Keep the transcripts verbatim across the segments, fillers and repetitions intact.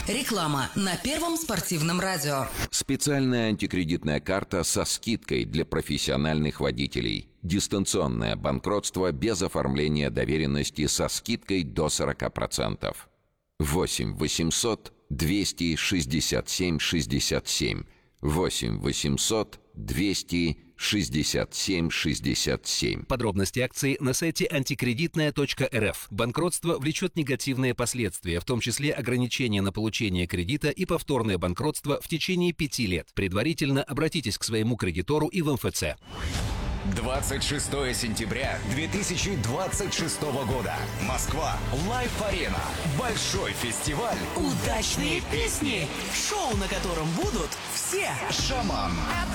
Реклама на Первом спортивном радио. Специальная антикредитная карта со скидкой для профессиональных водителей. Дистанционное банкротство без оформления доверенности со скидкой до сорок процентов. восемь восемьсот двести шестьдесят семь шестьдесят семь. восемь восемьсот двести шестьдесят семь шестьдесят семь. Подробности акции на сайте антикредитная точка эр эф. Банкротство влечет негативные последствия, в том числе ограничения на получение кредита и повторное банкротство в течение пяти лет. Предварительно обратитесь к своему кредитору и в эм эф цэ. двадцать шестого сентября две тысячи двадцать шестого года. Москва. Лайв-арена. Большой фестиваль. Удачные песни. Шоу, на котором будут все. Шаман.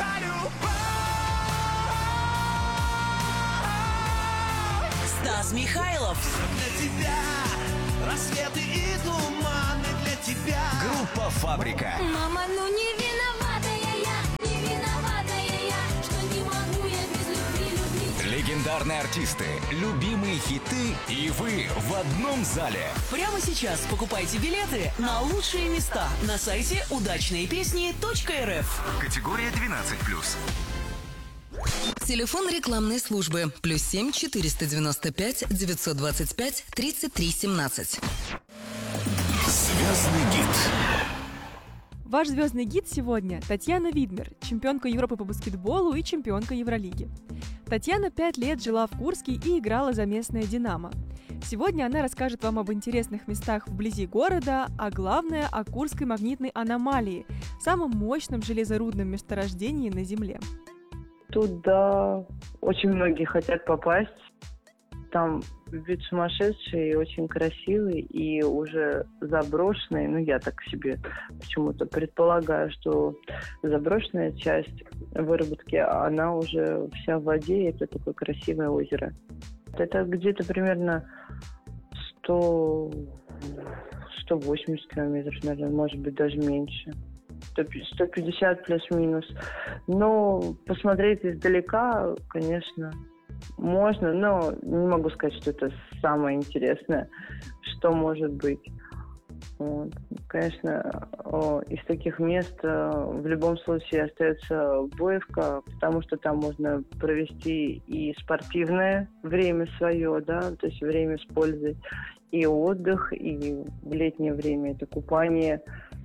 Стас Михайлов. Для тебя рассветы и туманы для тебя. Группа «Фабрика». Мама, ну не виноватая я, не виноватая я, что не могу я без любви любить. Легендарные артисты, любимые хиты и вы в одном зале. Прямо сейчас покупайте билеты на лучшие места на сайте удачные песни точка эр эф. Категория двенадцать плюс. Телефон рекламной службы плюс семь четыреста девяносто пять девятьсот двадцать пять тридцать три семнадцать. Звездный гид. Ваш звездный гид сегодня Татьяна Видмер, чемпионка Европы по баскетболу и чемпионка Евролиги. Татьяна пять лет жила в Курске и играла за местное «Динамо». Сегодня она расскажет вам об интересных местах вблизи города, а главное о Курской магнитной аномалии, самом мощном железорудном месторождении на Земле. Туда очень многие хотят попасть. Там вид сумасшедший, и очень красивый и уже заброшенный. Ну, я так себе почему-то предполагаю, что заброшенная часть выработки, она уже вся в воде, и это такое красивое озеро. Это где-то примерно сто, сто восемьдесят километров, наверное, может быть, даже меньше. сто пятьдесят плюс-минус. Но посмотреть издалека, конечно, можно, но не могу сказать, что это самое интересное, что может быть. Вот. Конечно, из таких мест в любом случае остается Боевка, потому что там можно провести и спортивное время свое, да, то есть время с пользой, и отдых, и в летнее время это купание,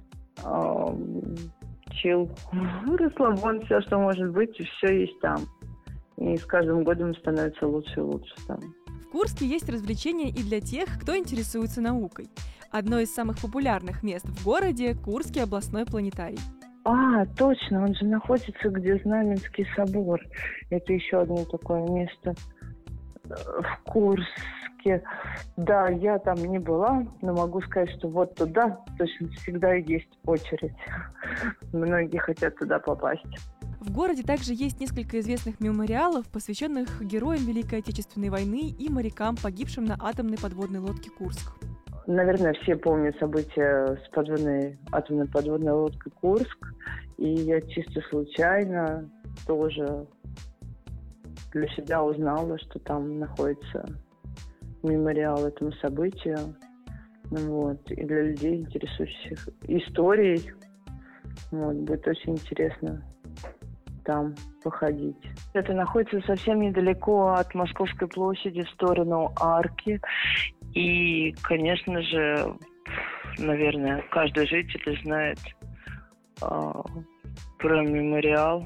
чил, расслабон, все, что может быть, все есть там. И с каждым годом становится лучше и лучше там. В Курске есть развлечения и для тех, кто интересуется наукой. Одно из самых популярных мест в городе – Курский областной планетарий. А, точно, он же находится, где Знаменский собор. Это еще одно такое место в Курске. Да, я там не была, но могу сказать, что вот туда точно всегда есть очередь. Многие хотят туда попасть. В городе также есть несколько известных мемориалов, посвященных героям Великой Отечественной войны и морякам, погибшим на атомной подводной лодке «Курск». Наверное, все помнят события с подводной, атомной подводной лодкой «Курск». И я чисто случайно тоже для себя узнала, что там находится мемориал этому событию. Вот. И для людей, интересующихся историей, вот, будет очень интересно там походить. Это находится совсем недалеко от Московской площади в сторону Арки. И, конечно же, наверное, каждый житель знает э, про мемориал.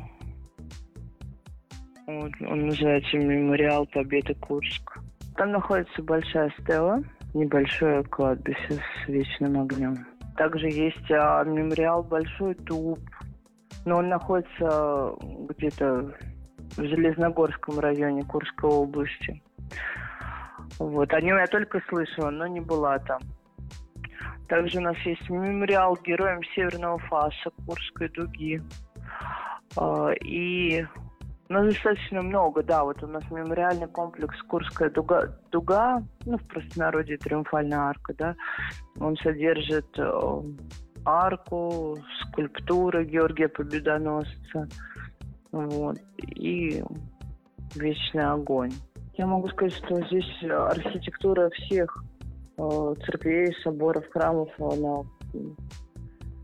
Вот, он называется «Мемориал Победы Курск». Там находится большая стела, небольшое кладбище с вечным огнем. Также есть э, мемориал «Большой дуб», но он находится где-то в Железногорском районе Курской области. Вот. О нем я только слышала, но не была там. Также у нас есть мемориал героям Северного фаса Курской дуги. И ну, достаточно много, да. Вот у нас мемориальный комплекс Курская дуга, дуга, ну, в простонародье Триумфальная арка, да. Он содержит арку, скульптуры Георгия Победоносца, вот, и вечный огонь. Я могу сказать, что здесь архитектура всех э, церквей, соборов, храмов, она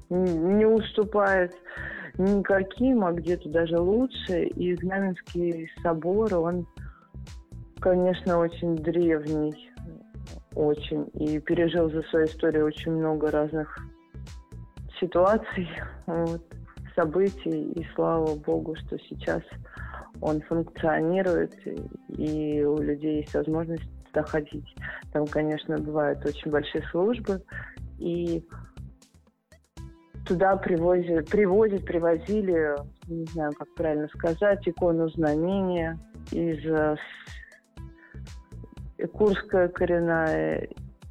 не уступает никаким, а где-то даже лучше. И Знаменский собор, он, конечно, очень древний, очень, и пережил за свою историю очень много разных ситуаций, вот, событий, и слава богу, что сейчас он функционирует, и у людей есть возможность туда ходить. Там, конечно, бывают очень большие службы, и туда привозят, привозят, привозили, не знаю, как правильно сказать, икону знамения из Курская коренная.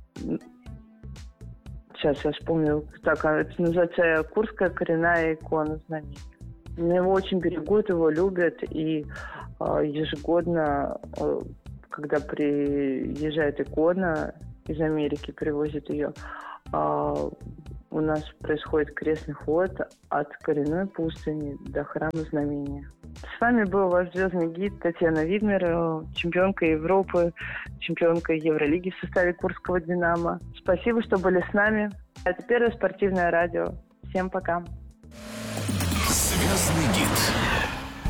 Сейчас я вспомню, так это называется Курская коренная икона знамения. Его очень берегут, его любят, и э, ежегодно, э, когда приезжает икона из Америки, привозят ее, э, у нас происходит крестный ход от коренной пустыни до храма знамения. С вами был ваш звездный гид Татьяна Видмер, чемпионка Европы, чемпионка Евролиги в составе Курского «Динамо». Спасибо, что были с нами. Это Первое спортивное радио. Всем пока. Звездный гид.